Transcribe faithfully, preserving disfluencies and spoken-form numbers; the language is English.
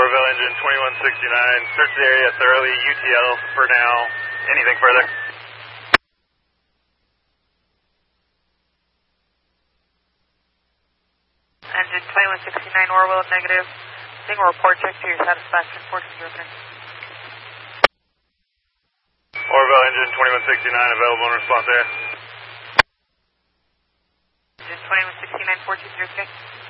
Orville engine twenty-one sixty-nine, search the area thoroughly, U T L for now. Anything further? Engine twenty-one sixty-nine, Orville, negative. Single report check to your satisfaction, fourteen zero three. Orville engine twenty-one sixty-nine, available in response area. Engine twenty-one sixty-nine, fourteen zero three.